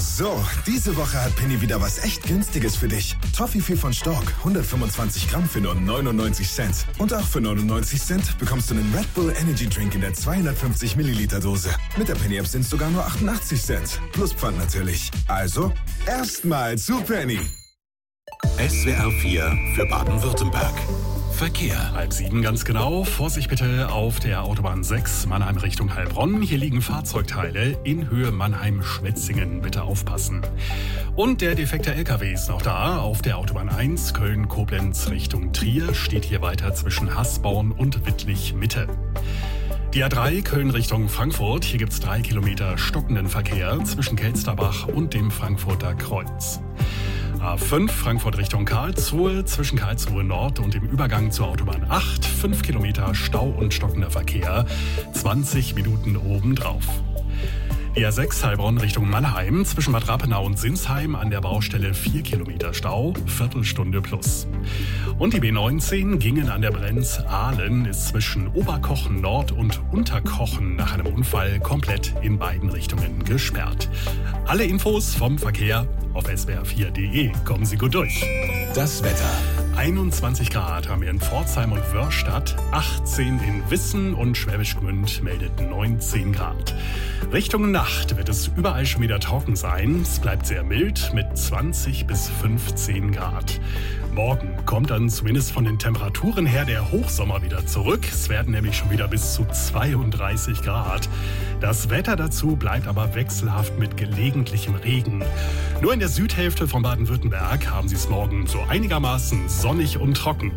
So, diese Woche hat Penny wieder was echt Günstiges für dich. Toffifee von Stork, 125 Gramm für nur 99 Cent. Und auch für 99 Cent bekommst du einen Red Bull Energy Drink in der 250 Milliliter Dose. Mit der Penny App sind es sogar nur 88 Cent. Plus Pfand natürlich. Also, erstmal zu Penny. SWR 4 für Baden-Württemberg. Verkehr. 6:30 ganz genau. Vorsicht bitte auf der Autobahn 6 Mannheim Richtung Heilbronn. Hier liegen Fahrzeugteile in Höhe Mannheim-Schwetzingen. Bitte aufpassen. Und der defekte LKW ist noch da. Auf der Autobahn 1 Köln-Koblenz Richtung Trier steht hier weiter zwischen Hasborn und Wittlich-Mitte. Die A3 Köln Richtung Frankfurt. Hier gibt es 3 Kilometer stockenden Verkehr zwischen Kelsterbach und dem Frankfurter Kreuz. A5 Frankfurt Richtung Karlsruhe, zwischen Karlsruhe Nord und dem Übergang zur Autobahn 8, 5 Kilometer Stau und stockender Verkehr, 20 Minuten obendrauf. Die A6 Heilbronn Richtung Mannheim, zwischen Bad Rappenau und Sinsheim an der Baustelle 4 Kilometer Stau, Viertelstunde plus. Und die B19 Gingen an der Brenz-Ahlen ist zwischen Oberkochen Nord und Unterkochen nach einem Unfall komplett in beiden Richtungen gesperrt. Alle Infos vom Verkehr auf swr4.de. Kommen Sie gut durch. Das Wetter. 21 Grad haben wir in Pforzheim und Wörrstadt, 18 in Wissen und Schwäbisch Gmünd meldet 19 Grad. Richtung Nacht wird es überall schon wieder trocken sein. Es bleibt sehr mild mit 20 bis 15 Grad. Morgen kommt dann zumindest von den Temperaturen her der Hochsommer wieder zurück. Es werden nämlich schon wieder bis zu 32 Grad. Das Wetter dazu bleibt aber wechselhaft mit gelegentlichem Regen. Nur in der Südhälfte von Baden-Württemberg haben Sie es morgen so einigermaßen sonnig und trocken.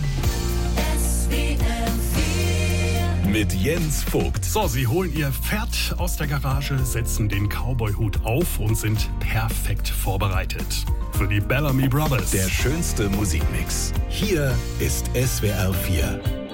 Mit Jens Vogt. So, Sie holen Ihr Pferd aus der Garage, setzen den Cowboy-Hut auf und sind perfekt vorbereitet für die Bellamy Brothers. Der schönste Musikmix. Hier ist SWR 4.